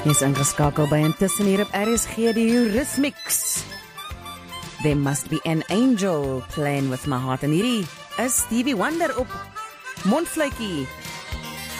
Jy is ingeskakel by Intussen hier op RSG, die Eurythmics. There must be an angel playing with my heart. En hierdie is Stevie Wonder op mondvletjie.